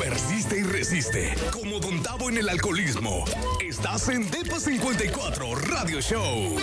Persiste y resiste. Como Don Tavo en el alcoholismo. Estás en Depa 54 Radio Show.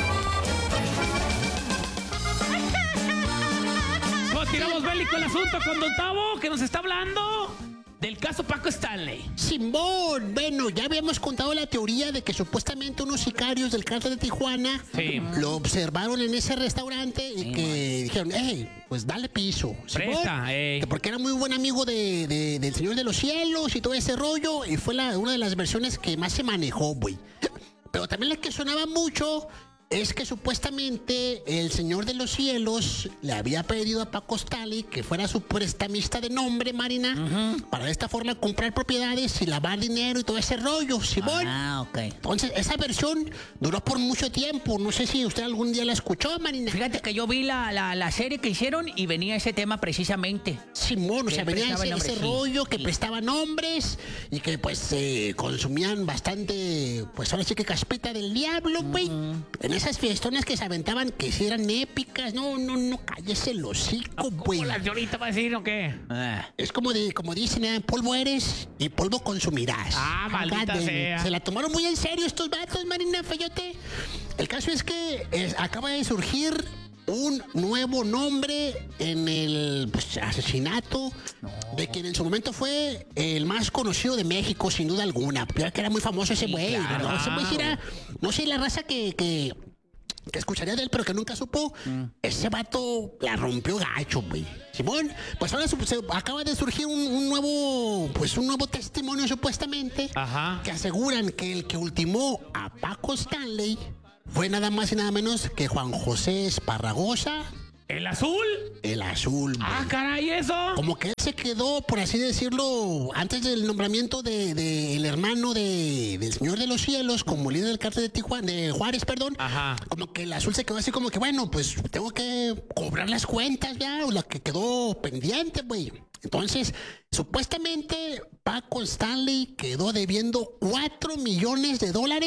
Tiramos bélico el asunto con Don Tavo, que nos está hablando del caso Paco Stanley. Simón, bueno, ya habíamos contado la teoría de que supuestamente unos sicarios del cártel de Tijuana lo observaron en ese restaurante y que dijeron, pues dale piso. Presta, que porque era muy buen amigo del Señor de los Cielos y todo ese rollo, y fue una de las versiones que más se manejó, güey. Pero también la que sonaba mucho es que supuestamente el Señor de los Cielos le había pedido a Paco Stanley que fuera su prestamista de nombre, Marina, para de esta forma comprar propiedades y lavar dinero y todo ese rollo, Simón. Ok. Entonces, esa versión duró por mucho tiempo. No sé si usted algún día la escuchó, Marina. Fíjate que yo vi la serie que hicieron y venía ese tema precisamente. Simón, o sea, venía ese rollo que sí. prestaba nombres y que pues consumían bastante, pues ahora sí que caspita del diablo, güey. En esas fiestones que se aventaban, que si eran épicas. No, cállese el hocico, güey. ¿Cómo la señorita va a decir o qué? Es como dicen, polvo eres y polvo consumirás. Maldita sea. Se la tomaron muy en serio estos vatos, Marina Feyote. El caso es que acaba de surgir un nuevo nombre en el asesinato de quien en su momento fue el más conocido de México, sin duda alguna. Pero que era muy famoso ese güey. Claro. ¿No? Ese güey sí era, no sé, la raza que escucharía de él, pero que nunca supo. Ese vato la rompió gacho, güey. Simón, pues ahora acaba de surgir un nuevo testimonio supuestamente, que aseguran que el que ultimó a Paco Stanley fue nada más y nada menos que Juan José Esparragosa. ¿El azul? El azul, güey. Caray, ¿eso? Como que él se quedó, por así decirlo, antes del nombramiento del hermano del Señor de los Cielos como líder del cártel de Juárez, perdón. Como que el azul se quedó así como que, bueno, pues tengo que cobrar las cuentas ya, o la que quedó pendiente, güey. Entonces, supuestamente, Paco Stanley quedó debiendo $4 millones.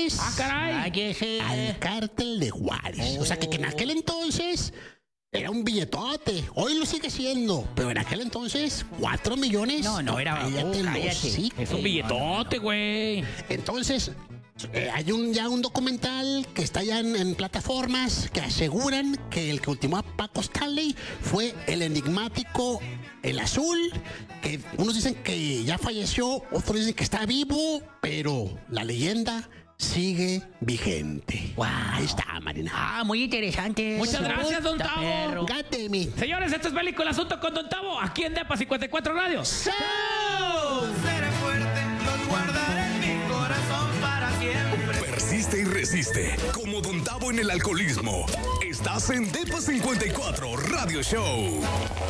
Caray. Al cártel de Juárez. O sea, que en aquel entonces era un billetote. Hoy lo sigue siendo. Pero en aquel entonces, 4 millones. No, era... cállate. Es un billetote, güey. Entonces, hay ya un documental que está ya en plataformas que aseguran que el que ultimó a Paco Stanley fue el enigmático El Azul, que unos dicen que ya falleció, otros dicen que está vivo, pero la leyenda sigue vigente. Wow. Ahí está, Marina. Muy interesante. Muchas gracias, Don Tavo. Gáteme. Señores, esto es Bélico el Asunto con Don Tavo, aquí en Depa 54 Radio. Seré fuerte, los guardaré en mi corazón para siempre. Persiste y resiste. Como Don Tavo en el alcoholismo. Estás en Depa 54 Radio Show.